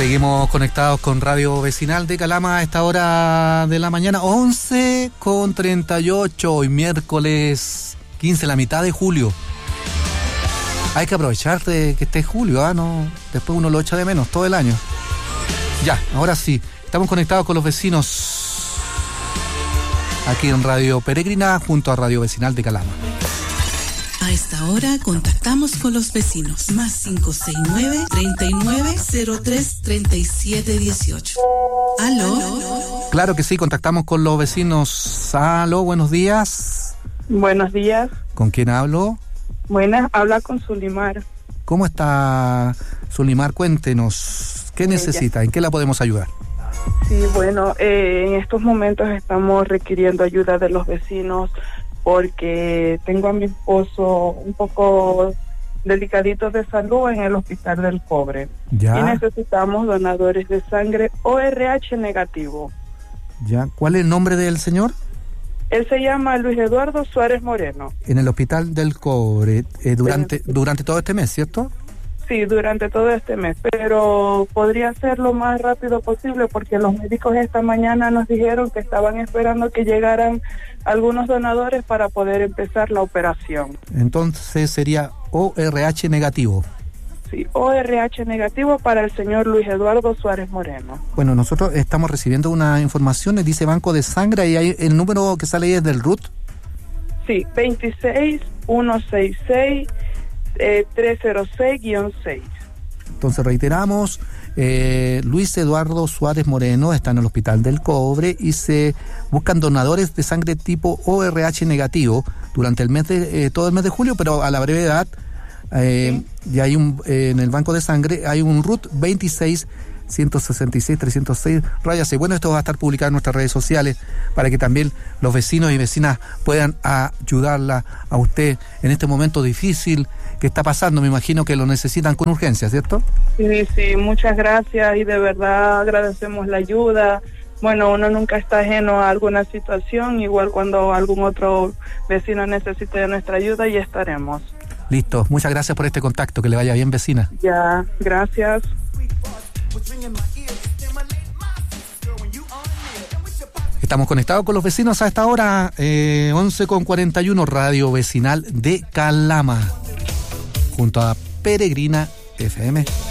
Seguimos conectados con Radio Vecinal de Calama a esta hora de la mañana, 11:38, hoy miércoles 15, la mitad de julio. Hay que aprovechar de que esté julio, ¿no? Después uno lo echa de menos todo el año. Ya, ahora sí, estamos conectados con los vecinos aquí en Radio Peregrina junto a Radio Vecinal de Calama. A esta hora contactamos con los vecinos. Más 569-3903-3718. ¿Aló? Claro que sí, contactamos con los vecinos. Aló, buenos días. Buenos días. ¿Con quién hablo? Buenas, habla con Zulimar. ¿Cómo está Zulimar? Cuéntenos, ¿qué necesita? ¿En qué la podemos ayudar? Sí, bueno, en estos momentos estamos requiriendo ayuda de los vecinos porque tengo a mi esposo un poco delicadito de salud en el Hospital del Cobre. Ya. Y necesitamos donadores de sangre ORH negativo. Ya. ¿Cuál es el nombre del señor? Él se llama Luis Eduardo Suárez Moreno. En el Hospital del Cobre, durante todo este mes, ¿cierto? Sí, durante todo este mes, pero podría ser lo más rápido posible porque los médicos esta mañana nos dijeron que estaban esperando que llegaran algunos donadores para poder empezar la operación. Entonces sería ORH negativo. Sí, ORH negativo para el señor Luis Eduardo Suárez Moreno. Bueno, nosotros estamos recibiendo una información, dice Banco de Sangre, y hay el número que sale ahí es del RUT. Sí, 26166 306-6. Entonces reiteramos, Luis Eduardo Suárez Moreno está en el Hospital del Cobre y se buscan donadores de sangre tipo ORH negativo durante el mes de todo el mes de julio, pero a la brevedad ya hay en el banco de sangre hay un RUT 26-166-306-C. Bueno, esto va a estar publicado en nuestras redes sociales para que también los vecinos y vecinas puedan ayudarla a usted en este momento difícil que está pasando. Me imagino que lo necesitan con urgencia, ¿cierto? Sí, muchas gracias y de verdad agradecemos la ayuda. Bueno, uno nunca está ajeno a alguna situación, igual cuando algún otro vecino necesite de nuestra ayuda, y estaremos. Listo, muchas gracias por este contacto, que le vaya bien, vecina. Ya, gracias. Estamos conectados con los vecinos a esta hora, 11:41, Radio Vecinal de Calama, junto a Peregrina FM.